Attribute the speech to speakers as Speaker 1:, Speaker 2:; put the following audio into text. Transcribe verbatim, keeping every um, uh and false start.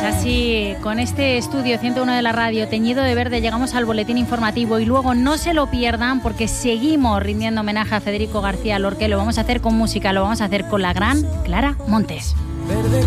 Speaker 1: así, con este estudio ciento uno de la radio teñido de verde, llegamos al boletín informativo y luego no se lo pierdan porque seguimos rindiendo homenaje a Federico García Lorca. Lo vamos a hacer con música, lo vamos a hacer con la gran Clara Montes.